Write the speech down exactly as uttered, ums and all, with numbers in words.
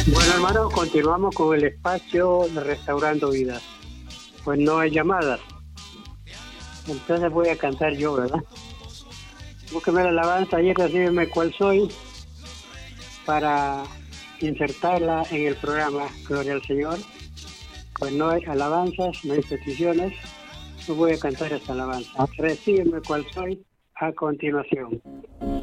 Bueno, hermano, continuamos con el espacio de Restaurando Vidas. Pues no hay llamadas. Entonces voy a cantar yo, ¿verdad? Búsqueme la alabanza y recíbeme cuál soy para insertarla en el programa. Gloria al Señor. Pues no hay alabanzas, no hay peticiones. No voy a cantar esta alabanza. Recíbeme cuál soy a continuación.